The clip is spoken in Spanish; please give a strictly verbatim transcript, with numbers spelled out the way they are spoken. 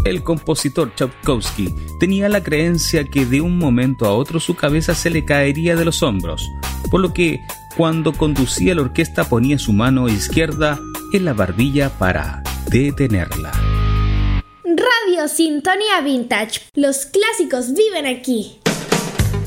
El compositor Tchaikovsky tenía la creencia que de un momento a otro su cabeza se le caería de los hombros, por lo que cuando conducía la orquesta ponía su mano izquierda en la barbilla para detenerla. Radio Sintonía Vintage. Los clásicos viven aquí.